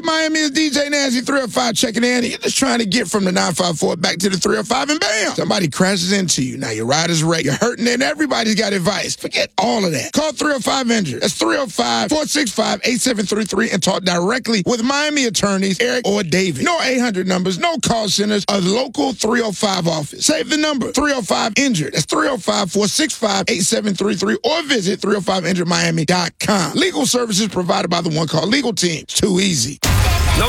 Miami is DJ Nasty 305 checking in. You're just trying to get from the 954 back to the 305 and bam! Somebody crashes into you. Now your ride is wrecked. You're hurting and everybody's got advice. Forget all of that. Call 305 Injured. That's 305-465-8733 and talk directly with Miami attorneys Eric or David. No 800 numbers, no call centers, a local 305 office. Save the number 305 Injured. That's 305-465-8733 or visit 305injuredmiami.com. Legal services provided by the One Call Legal Team. It's too easy.